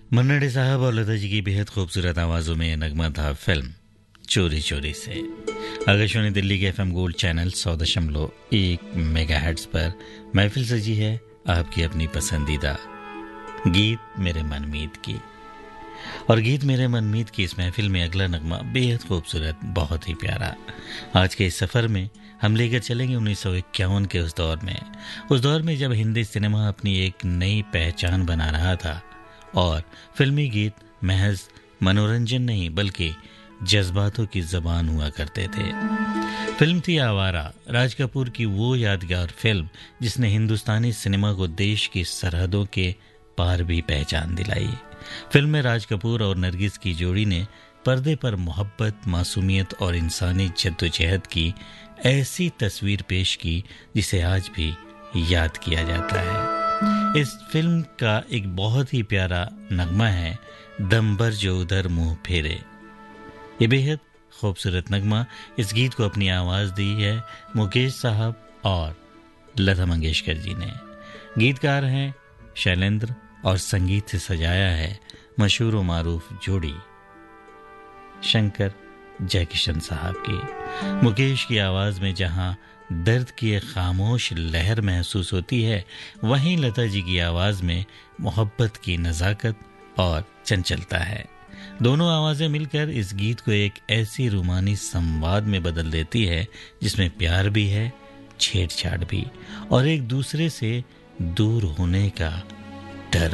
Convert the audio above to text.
मन्ना day साहब और लता जी की बेहद खूबसूरत आवाज़ों में नगमा था फिल्म चोरी चोरी से। आकाशवाणी दिल्ली के एफएम गोल्ड चैनल 100.1 मेगाहर्ट्ज़ पर महफिल सजी है आपकी अपनी पसंदीदा गीत मेरे मनमीत की। और गीत मेरे मनमीत की इस महफिल में अगला नगमा बेहद खूबसूरत, बहुत ही प्यारा। आज के इस सफ़र में हम लेकर चलेंगे 1951 के उस दौर में जब हिंदी सिनेमा अपनी एक नई पहचान बना रहा था और फिल्मी गीत महज मनोरंजन नहीं बल्कि जज्बातों की ज़बान हुआ करते थे। फिल्म थी आवारा, राज कपूर की वो यादगार फिल्म जिसने हिंदुस्तानी सिनेमा को देश की सरहदों के पार भी पहचान दिलाई। फिल्म में राज कपूर और नरगिस की जोड़ी ने पर्दे पर मोहब्बत, मासूमियत और इंसानी जद्दोजहद की ऐसी तस्वीर पेश की जिसे आज भी याद किया जाता है। इस फिल्म का एक बहुत ही प्यारा नगमा है, दम भर जो उधर मुंह फेरे। ये बेहद खूबसूरत नगमा, इस गीत को अपनी आवाज़ दी है मुकेश साहब और लता मंगेशकर जी ने। गीतकार हैं शैलेंद्र और संगीत से सजाया है मशहूर व मारूफ जोड़ी शंकर जयकिशन साहब की। मुकेश की आवाज़ में जहां दर्द की एक खामोश लहर महसूस होती है, वहीं लता जी की आवाज़ में मोहब्बत की नज़ाकत और चंचलता है। दोनों आवाज़ें मिलकर इस गीत को एक ऐसी रूमानी संवाद में बदल देती है जिसमें प्यार भी है, छेड़छाड़ भी और एक दूसरे से दूर होने का